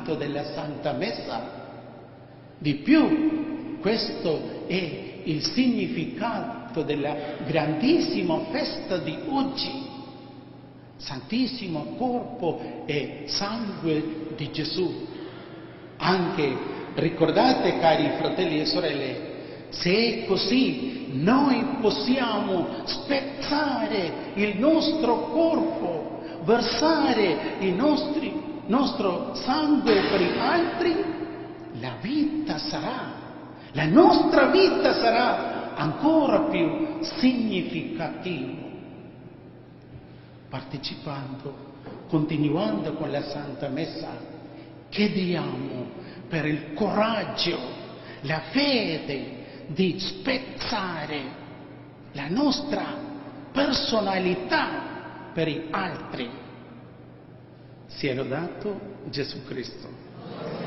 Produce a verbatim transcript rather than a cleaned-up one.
significato della Santa Messa. Di più, questo è il significato della grandissima festa di oggi. Santissimo corpo e sangue di Gesù. Anche ricordate, cari fratelli e sorelle, se è così, noi possiamo spezzare il nostro corpo, versare il nostri, nostro sangue per gli altri, la vita sarà, la nostra vita sarà ancora più significativa. Partecipando, continuando con la Santa Messa, chiediamo per il coraggio, la fede di spezzare la nostra personalità per gli altri. Sia lodato Gesù Cristo.